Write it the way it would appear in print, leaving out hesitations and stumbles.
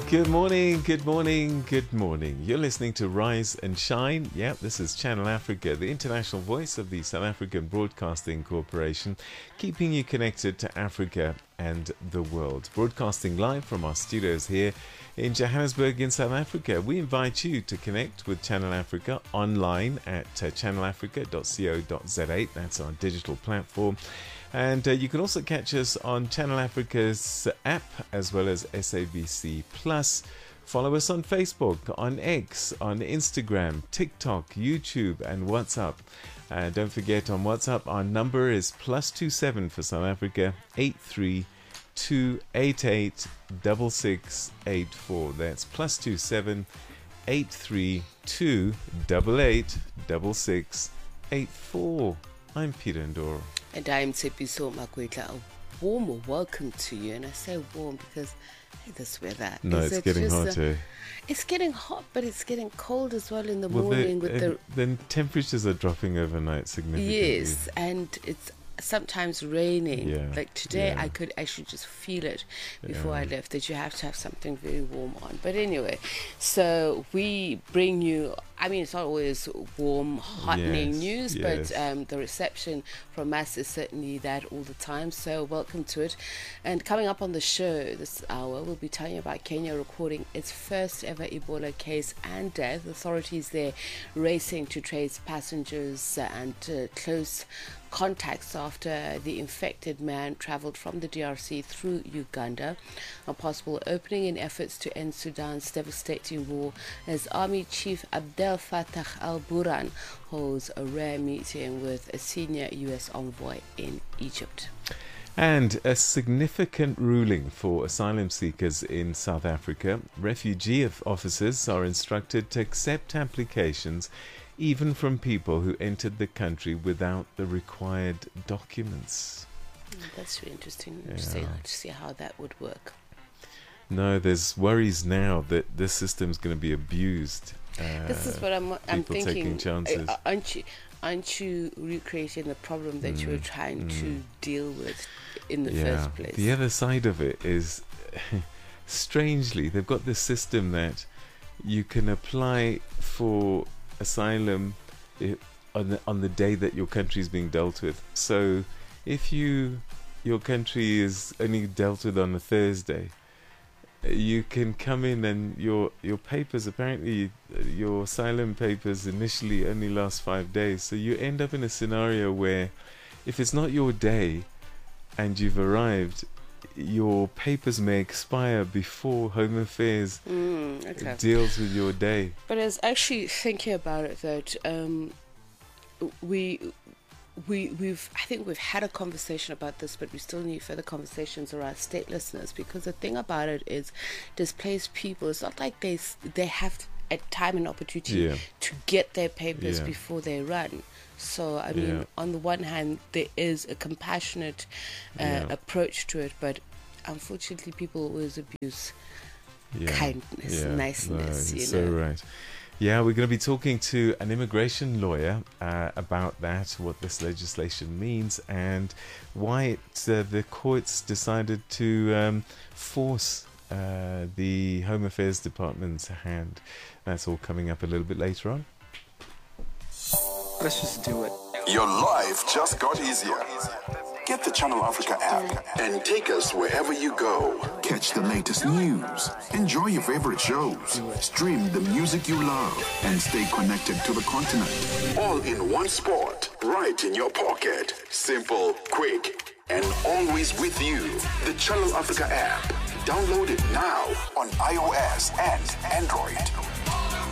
Good morning, good morning, good morning. You're listening to Rise and Shine. Yep, this is Channel Africa, the international voice of the South African Broadcasting Corporation, keeping you connected to Africa and the world. Broadcasting live from our studios here in Johannesburg in South Africa. We invite you to connect with Channel Africa online at channelafrica.co.za. That's our digital platform. And you can also catch us on Channel Africa's app as well as SABC Plus. Follow us on Facebook, on X, on Instagram, TikTok, YouTube and WhatsApp. Don't forget on WhatsApp our number is +27 for South Africa 832886684. That's +27 832886684. I'm Peter Ndoro. And I'm Tsepiso Makwetla. A warm welcome to you. And I say warm because this weather. No, it's getting hotter. It's getting hot, but it's getting cold as well in the morning. Then temperatures are dropping overnight significantly. Yes, and it's sometimes raining. Yeah, like today, yeah. I could actually just feel it before I left that you have to have something very warm on. But anyway, so we bring you, I mean, it's not always warm, heartening news, but the reception from us is certainly that all the time. So welcome to it. And coming up on the show this hour, we'll be telling you about Kenya recording its first ever Ebola case and death. Authorities there racing to trace passengers and close contacts after the infected man travelled from the DRC through Uganda. A possible opening in efforts to end Sudan's devastating war as Army Chief Abdel Fattah al-Burhan holds a rare meeting with a senior US envoy in Egypt. And a significant ruling for asylum seekers in South Africa. Refugee officers are instructed to accept applications even from people who entered the country without the required documents. That's really interesting. Yeah. To see how that would work. No, there's worries now that this system's going to be abused. This is what I'm thinking. Taking chances. Aren't you recreating the problem that you were trying to deal with in the first place? The other side of it is, strangely, they've got this system that you can apply for asylum on the day that your country is being dealt with. So if your country is only dealt with on a Thursday, you can come in and your papers, apparently your asylum papers initially only last 5 days. So you end up in a scenario where if it's not your day and you've arrived, your papers may expire before Home Affairs deals with your day. But I was actually thinking about it that I think we've had a conversation about this, but we still need further conversations around statelessness, because the thing about it is displaced people, it's not like they have a time and opportunity to get their papers before they run. So I mean, on the one hand, there is a compassionate approach to it, but unfortunately people always abuse kindness, niceness. No, so right. Yeah, we're going to be talking to an immigration lawyer about that, what this legislation means, and why the courts decided to force the Home Affairs Department's hand. That's all coming up a little bit later on. Let's just do it. Your life just got easier. Get the Channel Africa app and take us wherever you go. Catch the latest news, enjoy your favorite shows, stream the music you love, and stay connected to the continent. All in one spot, right in your pocket. Simple, quick, and always with you. The Channel Africa app. Download it now on iOS and Android.